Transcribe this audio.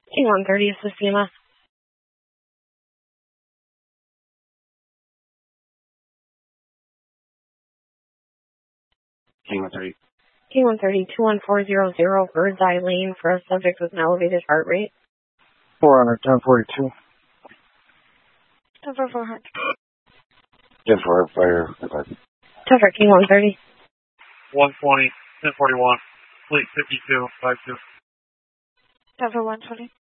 King-130, this is CMS. King-130. King-130, 21400 Bird's Eye Lane for a subject with an elevated heart rate. 400, 1042. 10-4, 10-4, fire. 10-4, King-130. 120, 1041, fleet 52, 52. 10-4, 120.